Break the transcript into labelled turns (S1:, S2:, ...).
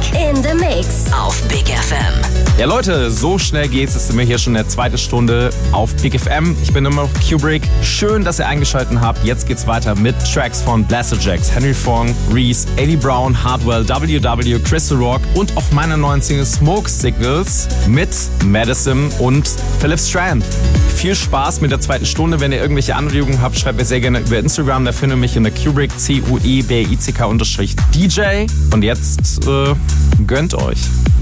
S1: in the Mix auf Big FM.
S2: Ja Leute, so schnell geht's. Es sind wir hier schon in der zweiten Stunde auf Big FM. Ich bin immer noch Kubrick. Schön, dass ihr eingeschaltet habt. Jetzt geht's weiter mit Tracks von Blaster Jax, Henry Fong, Reese, Eddie Brown, Hardwell, WW, Crystal Rock und auf meiner neuen Single Smoke Signals mit Madison und Philip Strand. Viel Spaß mit der zweiten Stunde. Wenn ihr irgendwelche Anregungen habt, schreibt mir sehr gerne über Instagram. Da findet ihr mich in der Kubrick, CUEBICK_DJ. Und jetzt gönnt euch.